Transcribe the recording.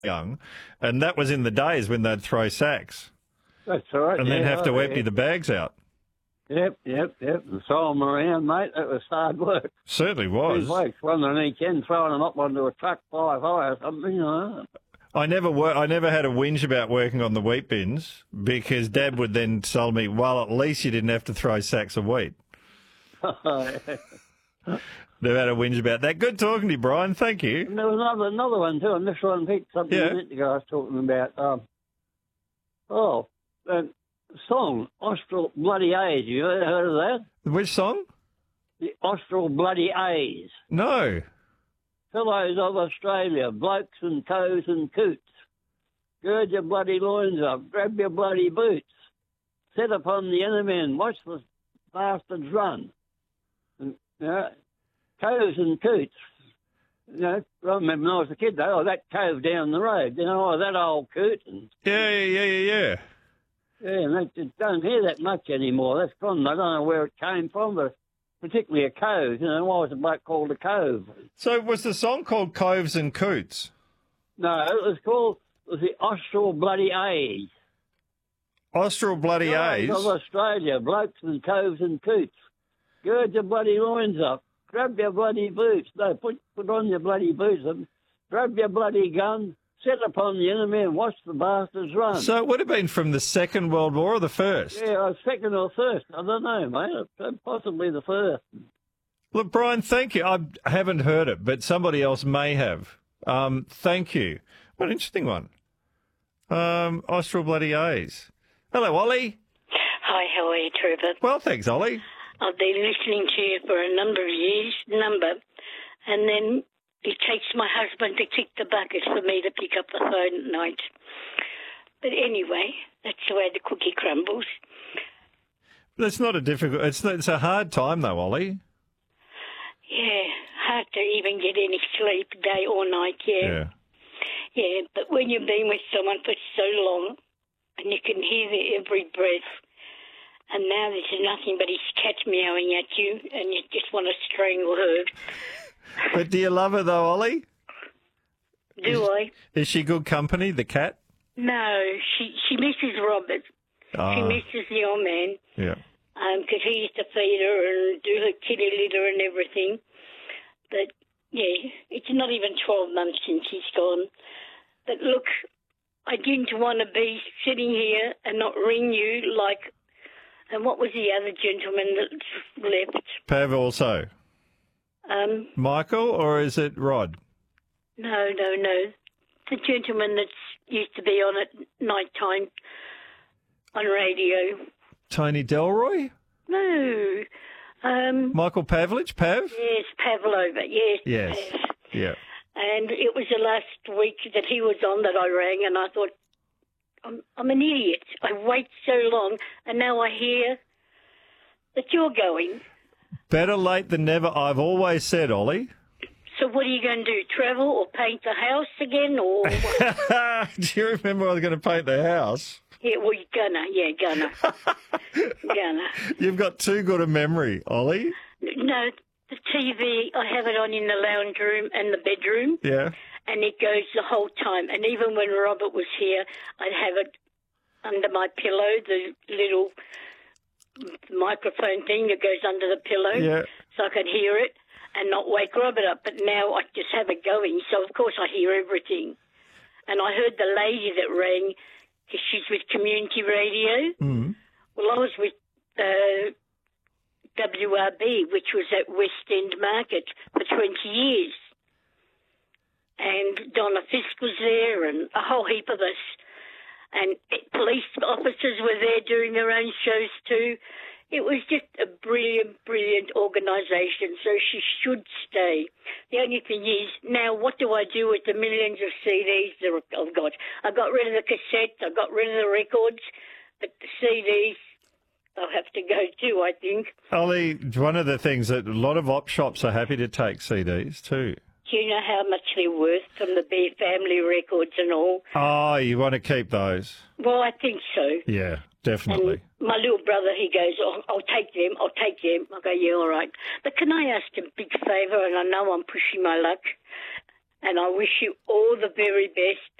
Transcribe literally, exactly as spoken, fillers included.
young, and that was in the days when they'd throw sacks. That's all right. And yeah, then have to oh, empty yeah. the bags out. Yep, yep, yep. And throw them around, mate. That was hard work. Certainly Two was. blokes, one on each end, throwing them up onto a truck five high or something, you know. I never wor- I never had a whinge about working on the wheat bins because Dad would then tell me, well, at least you didn't have to throw sacks of wheat. Never had a whinge about that. Good talking to you, Brian. Thank you. And there was another, another one too, and this one picked something Yeah. a minute ago I was talking about. Um, oh, the song, Austral Bloody A's. You ever heard of that? Which song? The Austral Bloody A's. No. Fellows of Australia, blokes and toes and coots, gird your bloody loins up, grab your bloody boots, set upon the enemy and watch the bastards run. And, you know, toes and coots. You know, I remember when I was a kid, though, oh, that cove down the road, you know, oh, that old coot. And, Yeah, yeah, yeah, yeah, yeah. yeah, and they just don't hear that much anymore. That's gone. I don't know where it came from, but particularly a cove. You know, why was a bloke called a cove? So was the song called Coves and Coots? No, it was called it was the Austral Bloody A's. Austral Bloody Fellows A's? of Australia, blokes and coves and coots. Gird your bloody loins up. Grab your bloody boots. No, put put on your bloody boots and grab your bloody gun. Set upon the enemy and watch the bastards run. So it would have been from the Second World War or the First? Yeah, uh, second or first. I don't know, mate. Possibly the first. Look, Brian, thank you. I haven't heard it, but somebody else may have. Um, thank you. What an interesting one. Um, Austral Bloody A's. Hello, Ollie. Hi, how are you, Trevor? Well, thanks, Ollie. I've been listening to you for a number of years, number, and then it takes my husband to kick the bucket for me to pick up the phone at night. But anyway, that's the way the cookie crumbles. That's not a difficult... It's, not, it's a hard time, though, Ollie. Yeah, hard to even get any sleep, day or night, yeah. Yeah. Yeah, but when you've been with someone for so long and you can hear their every breath, and now there's nothing but his cat meowing at you and you just want to strangle her. But do you love her, though, Ollie? Do I? Is she good company, the cat? No, she she misses Robert. Oh. She misses the old man. Yeah. Because um, he used to feed her and do her kitty litter and everything. But, yeah, it's not even twelve months since he's gone. But, look, I didn't want to be sitting here and not ring you like... And what was the other gentleman that left? Pav also. Um, Michael, or is it Rod? No, no, no. The gentleman that used to be on at night time on radio. Tony Delroy? No. Um, Michael Pavlich, Pav? Yes, Pavlova, yes. Yes. Pav. Yeah. And it was the last week that he was on that I rang, and I thought, I'm, I'm an idiot. I wait so long, and now I hear that you're going. Better late than never, I've always said, Ollie. So what are you going to do, travel or paint the house again? Or what? Do you remember I was going to paint the house? Yeah, well, you're gonna, yeah, gonna. gonna. You've got too good a memory, Ollie. No, the T V, I have it on in the lounge room and the bedroom. Yeah. And it goes the whole time. And even when Robert was here, I'd have it under my pillow, the little microphone thing that goes under the pillow, Yeah. so I could hear it and not wake Robert up. But now I just have it going, so of course I hear everything. And I heard the lady that rang, because she's with community radio. Mm. Well, I was with uh, W R B, which was at West End Market for twenty years. And Donna Fisk was there and a whole heap of us. And police officers were there doing their own shows too. It was just a brilliant, brilliant organisation, so she should stay. The only thing is, now what do I do with the millions of C Ds that I've got? I got rid of the cassette, I got rid of the records, but the C Ds, they'll have to go too, I think. Ollie, one of the things that a lot of op shops are happy to take C Ds too. Do you know how much they're worth from the Bear Family records and all? Oh, you want to keep those? Well, I think so. Yeah, definitely. And my little brother, he goes, oh, I'll take them, I'll take them. I go, yeah, all right. But can I ask a big favour? And I know I'm pushing my luck. And I wish you all the very best.